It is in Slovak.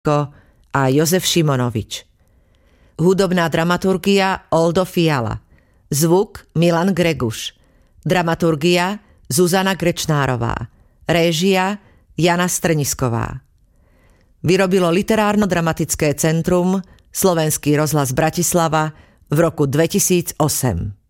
a Jozef Šimonovič. Hudobná dramaturgia Oldo Fiala. Zvuk Milan Greguš. Dramaturgia Zuzana Grečnárová. Réžia Jana Strnisková. Vyrobilo Literárno-dramatické centrum Slovenský rozhlas Bratislava v roku 2008.